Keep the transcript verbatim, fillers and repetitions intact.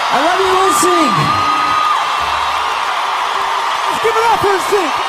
I love you, N Sync. Let's give it up for N Sync.